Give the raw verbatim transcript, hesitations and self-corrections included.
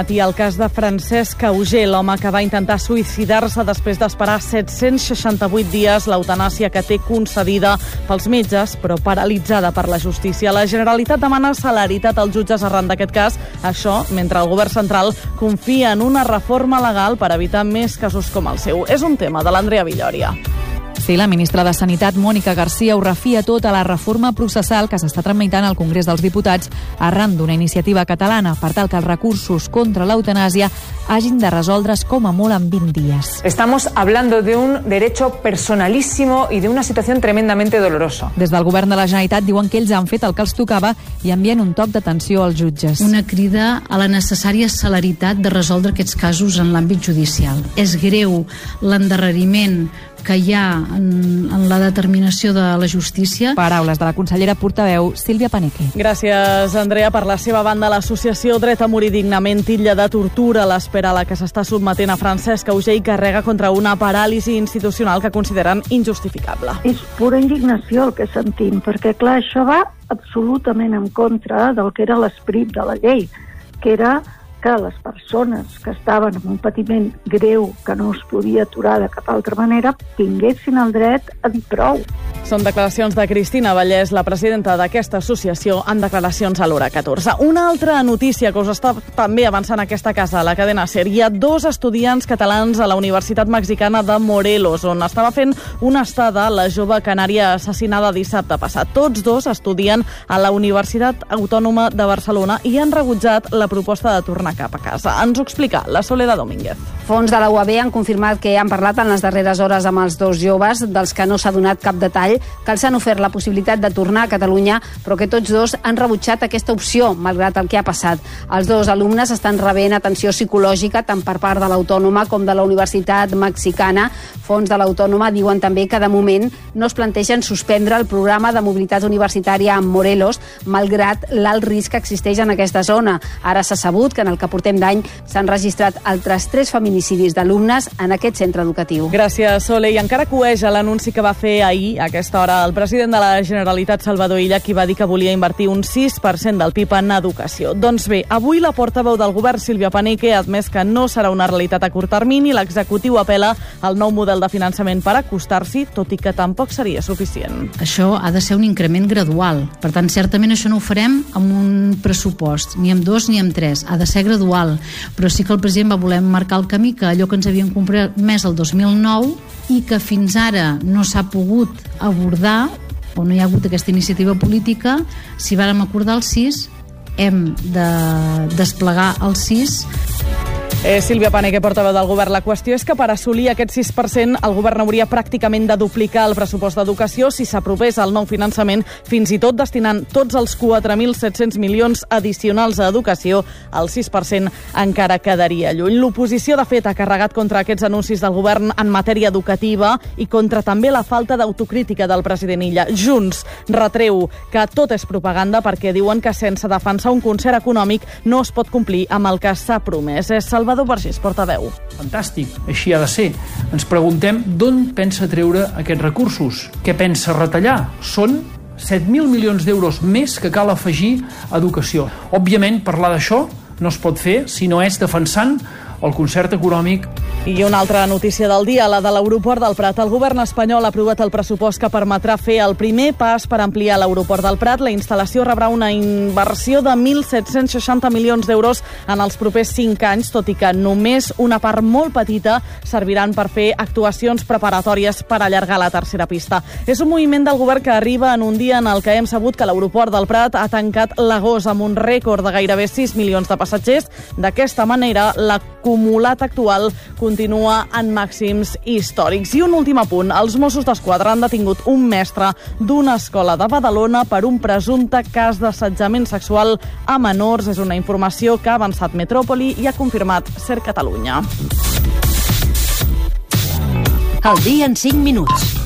I el cas de Francesc Auger, l'home que va intentar suïcidar-se després d'esperar set-cents seixanta-vuit dies l'eutanàsia que té concedida pels metges, però paralitzada per la justícia. La Generalitat demana celeritat als jutges arran d'aquest cas, això mentre el govern central confia en una reforma legal per evitar més casos com el seu. És un tema de l'Andrea Villòria. Sí, la ministra de Sanitat, Mònica Garcia, ho refia tot a la reforma processal que s'està tramitant al Congrés dels Diputats arran d'una iniciativa catalana per tal que els recursos contra l'eutanàsia hagin de resoldre's com a molt en vint dies. Estamos hablando de un derecho personalísimo y de una situación tremendamente dolorosa. Des del govern de la Generalitat diuen que ells han fet el que els tocava i envien un toc d'atenció als jutges. Una crida a la necessària celeritat de resoldre aquests casos en l'àmbit judicial. És greu l'endarreriment que hi ha en, en la determinació de la justícia. Paraules de la consellera portaveu Sílvia Paneque. Gràcies, Andrea. Per la seva banda, l'associació Dret a morir dignament titlla de tortura l'espera a la que s'està sotmetent a Francesc Auger i carrega contra una paràlisi institucional que consideren injustificable. És pura indignació el que sentim, perquè clar, això va absolutament en contra del que era l'esperit de la llei, que era que les persones que estaven amb un patiment greu que no es podia aturar de cap altra manera tinguessin el dret a dir prou. Són declaracions de Cristina Vallès, la presidenta d'aquesta associació, en declaracions a l'Hora catorze. Una altra notícia que us està també avançant aquesta casa, a la cadena SER. Hi ha dos estudiants catalans a la Universitat Mexicana de Morelos, on estava fent una estada la jove canària assassinada dissabte passat. Tots dos estudien a la Universitat Autònoma de Barcelona i han rebutjat la proposta de tornar cap a casa. Ens ho explica la Soledad Domínguez. Fons de la U A B han confirmat que han parlat en les darreres hores amb els dos joves, dels que no s'ha donat cap detall, que els han ofert la possibilitat de tornar a Catalunya, però que tots dos han rebutjat aquesta opció, malgrat el que ha passat. Els dos alumnes estan rebent atenció psicològica tant per part de l'Autònoma com de la Universitat Mexicana. Fons de l'Autònoma diuen també que de moment no es plantegen suspendre el programa de mobilitat universitària en Morelos, malgrat l'alt risc que existeix en aquesta zona. Ara s'ha sabut que en el que portem d'any s'han registrat altres tres feminicidis d'alumnes en aquest centre educatiu. Gràcies, Sole. I encara coeja l'anunci que va fer ahir, a aquesta hora, el president de la Generalitat, Salvador Illa, qui va dir que volia invertir un sis per cent del P I B en educació. Doncs bé, avui la portaveu del govern, Sílvia Paneque, ha admès que no serà una realitat a curt termini. L'executiu apela al nou model de finançament per acostar-s'hi, tot i que tampoc seria suficient. Això ha de ser un increment gradual. Per tant, certament això no ho farem amb un pressupost, ni amb dos ni amb tres. Ha de ser gradual. Però sí que el president va voler marcar el camí que allò que ens havien compromès el dos mil nou i que fins ara no s'ha pogut abordar, o no hi ha hagut aquesta iniciativa política, si vàrem acordar el sis, hem de desplegar el sis. Eh, Sílvia Paneque, portaveu del govern. La qüestió és que per assolir aquest sis per cent el govern hauria pràcticament de duplicar el pressupost d'educació si s'aprovés el nou finançament, fins i tot destinant tots els quatre mil set-cents milions addicionals a educació. El sis per cent encara quedaria lluny. L'oposició, de fet, ha carregat contra aquests anuncis del govern en matèria educativa i contra també la falta d'autocrítica del president Illa. Junts retreu que tot és propaganda perquè diuen que sense defensar un concert econòmic no es pot complir amb el que s'ha promès. És Salvador Vergés, portaveu. Fantàstic, així ha de ser. Ens preguntem d'on pensa treure aquests recursos. Què pensa retallar? Són set mil milions d'euros més que cal afegir a educació. Òbviament, parlar d'això no es pot fer si no és defensant el concert econòmic. I una altra notícia del dia, la de l'aeroport del Prat. El govern espanyol ha aprovat el pressupost que permetrà fer el primer pas per ampliar l'aeroport del Prat. La instal·lació rebrà una inversió de mil set-cents seixanta milions d'euros en els propers cinc anys, tot i que només una part molt petita serviran per fer actuacions preparatòries per allargar la tercera pista. És un moviment del govern que arriba en un dia en el que hem sabut que l'aeroport del Prat ha tancat l'agost amb un rècord de gairebé sis milions de passatgers. D'aquesta manera, la l'acumulat actual continua en màxims històrics. I un últim apunt. Els Mossos d'Esquadra han detingut un mestre d'una escola de Badalona per un presumpte cas d'assetjament sexual a menors. És una informació que ha avançat Metròpoli i ha confirmat SER Catalunya. El dia en cinc minuts.